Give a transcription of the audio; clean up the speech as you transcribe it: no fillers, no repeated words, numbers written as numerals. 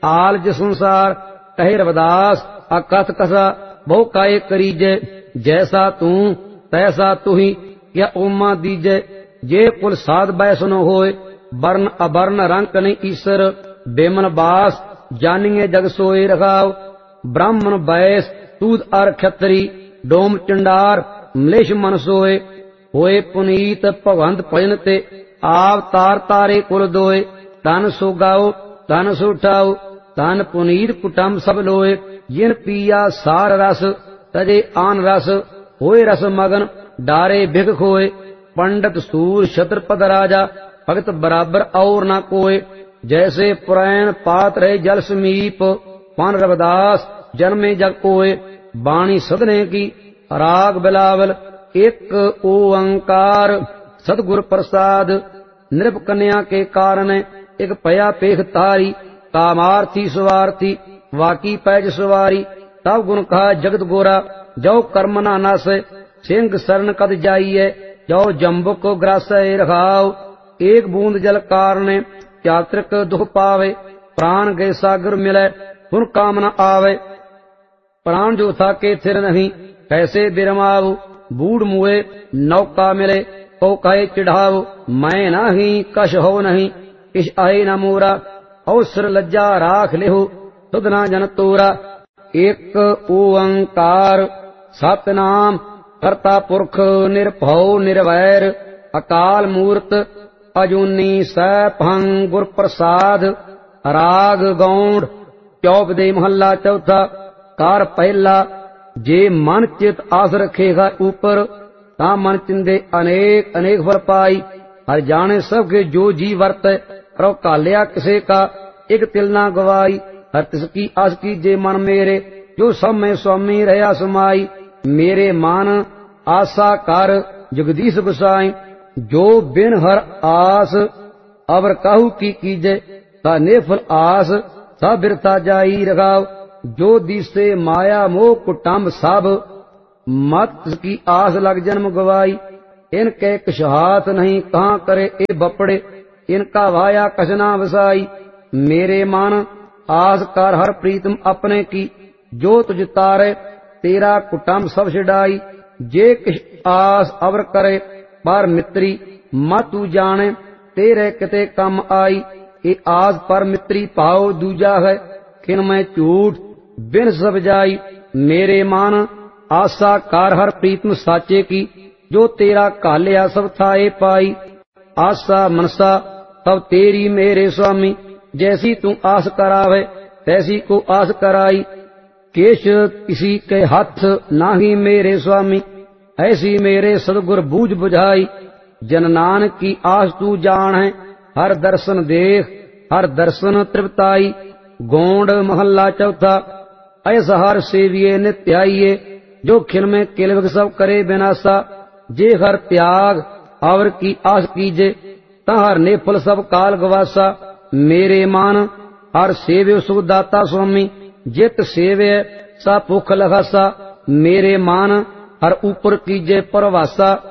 आल जिस संसार कहे रविदास अकथ कसा बहु काय करीजै जैसा तू तैसा तुही क्या ओमा दीजै जे कुल साध बैसनो होए वर्ण अवर्ण रंक नहीं ईश्वर बेमन बास जानिए जग सोए रखाव ब्राह्मण बैस तूद अर क्षत्री डोम चंडार मलेश मन सोए होए पुनीत भगवंत भजन ते आप तार तारे कुल दोए तन सो गाओ तन सो उठाओ तन पुनीत कुटुंब सब लोए जिन पिया सार रस तजे आन रस होए रस मगन डारे भिग खोए पंडित सूर छत्रपद राजा भगत बराबर और न कोय जैसे पुरैन पात रहे जल समीप पन रविदास जन्मे जग कोय बाणी सदने की राग बिलावल एक ओंकार सतगुर प्रसाद नृप कन्या के कारण एक पया पेख तारी कामार्थी स्वार्थी वाकी पैज सवारी तब गुण कहा जगत गोरा जो कर्म ना नस सिंह शरण कद जाइए जो जम्बुक को ग्रास रखाओ एक बूंद जल कारण यात्रिक दुख पावे प्राण गए सागर मिले पुन काम न आवे प्राण जो था के थिर नहीं कैसे बिरमाऊ बूढ़ मुए नौका मिले को कहे चिढ़ाओ मैं नहीं कश हो नहीं इस आए न मोरा अवसर लज्जा राख ले सुध न जन तोरा एक ओंकार सतनाम कर्ता पुरख निर्भव निर्वैर अकाल मूर्त अजूनी सैभंग गुर प्रसाद राग गौड़ चौपदे महला चौथा कार पहला जे मन चित आस रखेगा ऊपर ता मन चिंदे अनेक अनेक फल पाई हर जाने सबके जो जी वर्त रो कालिया किसे का एक तिल ना गवाई हर तिसकी आस की जे मन मेरे जो सब में स्वामी रहा समाई मेरे मन आशा कर जगदीश गुसाई जो बिन हर आस अवर काहू की कीजे ता नेफल आस सा बिरता जाई रखाव जो दिसे माया मोह कुटुंब सब मत की आस लग जन्म गवाई इनके कुछ हाथ नहीं कहाँ करे ए बपड़े इनका वाया कसना वसाई मेरे मन आस कर हर प्रीतम अपने की जो तुझ तारे तेरा कुटुंब सब छिड़ाई जे किस आस अवर करे पर मित्री मत तू जाने तेरे किते कम आई ए आस पर मित्री पाओ दूजा है किन में झूठ बिन सब जाई मेरे मन आशा कार हर प्रीतम साचे की जो तेरा कालिया सब थाए पाई आशा मनसा तब तेरी मेरे स्वामी जैसी तू आस करावे तैसी को आस कराई केश किसी के हाथ नाही मेरे स्वामी ऐसी मेरे सदगुर बूझ बुझाई जन नानक की आस तू जान है हर दर्शन देख हर दर्शन तृप्ताई गोंड महला चौथा ऐसा हर सेविये नित्य आइये जो खिल में किलवक सब करे विनाशा जे हर त्याग और की आस कीजे तहर नेफल सब काल गवासा मेरे मान हर सेव्य सुखदाता स्वामी जित सेव्य सा भुख लगासा मेरे मान हर ऊपर कीजे परवासा